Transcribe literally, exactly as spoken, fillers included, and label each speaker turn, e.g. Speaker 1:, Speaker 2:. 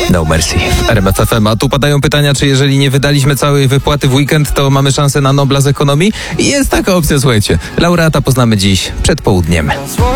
Speaker 1: No Mercy w R M F F M. A tu padają pytania, czy jeżeli nie wydaliśmy całej wypłaty w weekend, to mamy szansę na Nobla z ekonomii? Jest taka opcja, słuchajcie. Laureata poznamy dziś przed południem.